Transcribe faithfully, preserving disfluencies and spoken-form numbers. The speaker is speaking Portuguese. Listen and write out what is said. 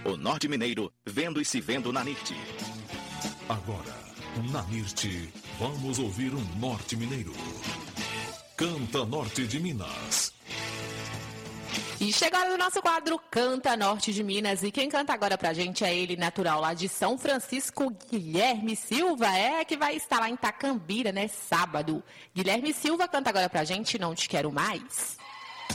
O Norte Mineiro, vendo e se vendo na N I R T. Agora, na N I R T, vamos ouvir o Norte Mineiro. Canta Norte de Minas. E chegou no nosso quadro Canta Norte de Minas. E quem canta agora pra gente é ele, natural lá de São Francisco, Guilherme Silva. É, que vai estar lá em Tacambira, né, sábado. Guilherme Silva canta agora pra gente Não Te Quero Mais.